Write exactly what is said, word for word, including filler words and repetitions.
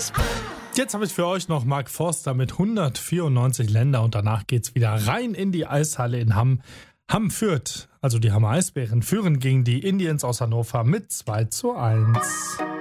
Jetzt habe ich für euch noch Mark Forster mit hundertvierundneunzig Länder und danach geht's wieder rein in die Eishalle in Hamm. Hamm führt, also die Hammer Eisbären, führen gegen die Indians aus Hannover mit zwei zu eins.